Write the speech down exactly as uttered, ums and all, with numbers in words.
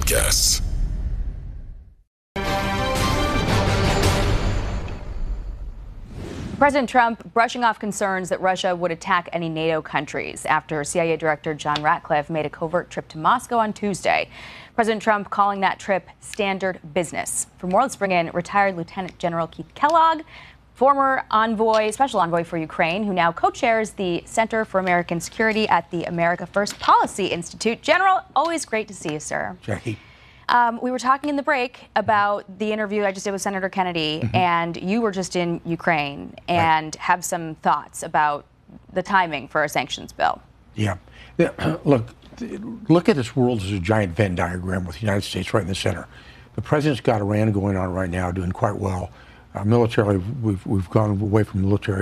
podcasts. President Trump brushing off concerns that Russia would attack any NATO countries after C I A Director John Ratcliffe made a covert trip to Moscow on Tuesday. President Trump calling that trip standard business. For more, let's bring in retired Lieutenant General Keith Kellogg, former envoy, special envoy for Ukraine, who now co-chairs the Center for American Security at the America First Policy Institute. General, always great to see you, sir. Jackie. Um, we were talking in the break about the interview I just did with Senator Kennedy, mm-hmm. and you were just in Ukraine and right. have some thoughts about the timing for a sanctions bill. Yeah. Look, look at this world as a giant Venn diagram with the United States right in the center. The president's got Iran going on right now, doing quite well. Uh, militarily, we've, we've gone away from military